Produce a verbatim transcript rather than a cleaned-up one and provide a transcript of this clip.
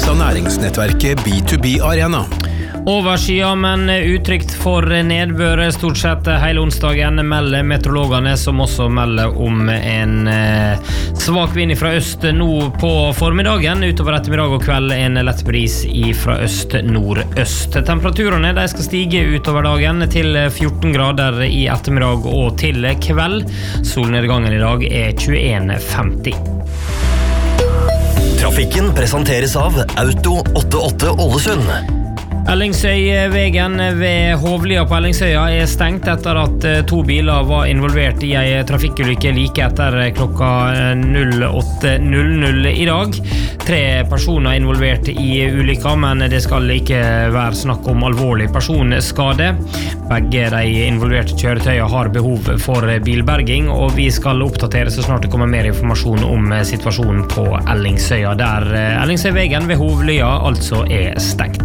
av næringsnettverket B to B Arena. Overskya, men utrygt for nedbør stort sett hele onsdagen melder meteorologene, som også melder om en eh, svak vind fra øst nå på formiddagen. Utover ettermiddag og kveld en lett bris fra øst-nordøst. Temperaturene de skal stige utover dagen til fjorten grader i ettermiddag og til kveld. Solnedgangen i dag er tjueen femti. Trafikken presenteres av Auto åttiåtte Ålesund. Ellingsøyvegen ved Hovlia på Ellingsøya er stengt etter at to biler var involvert i en trafikkulykke like etter klokka åtte null null i dag. Tre personer involvert i ulykka, men det skal ikke være snakk om alvorlig personskade. Begge de involverte kjøretøyene har behov for bilberging, og vi skal oppdatere så snart det kommer mer informasjon om situasjonen på Ellingsøya, der Ellingsøyvegen ved Hovlia altså er stengt.